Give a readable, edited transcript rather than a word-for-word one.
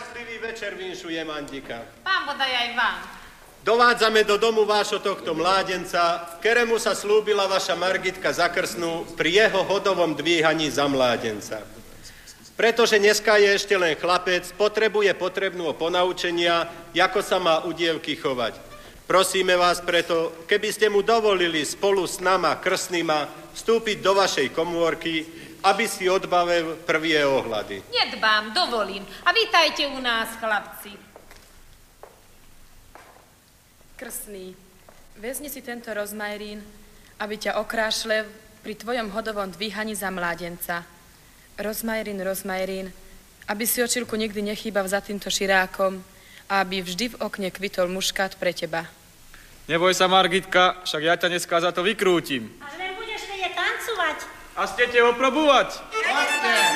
Šťastlivý večer vinšujem, Andika. Pán bodaj aj vám. Dovádzame do domu vášho tohto mládenca, ktorému sa slúbila vaša Margitka za krstnú pri jeho hodovom dvíhaní za mládenca. Pretože dneska je ešte len chlapec, potrebuje potrebného ponaučenia, ako sa má u dievky chovať. Prosíme vás preto, keby ste mu dovolili spolu s nama krstnýma vstúpiť do vašej komórky, aby si odbavil prvé ohľady. Nedbám, dovolím. A vítajte u nás, chlapci. Krstný, vezmi si tento rozmajerín, aby ťa okrášľal pri tvojom hodovom dvíhaní za mládenca. Rozmajerín, aby si očilku nikdy nechýbal za týmto širákom a aby vždy v okne kvitol muškát pre teba. Neboj sa, Margitka, však ja ťa dneska za to vykrútim. A len budeš vedieť tancovať. A ste te oprobovať?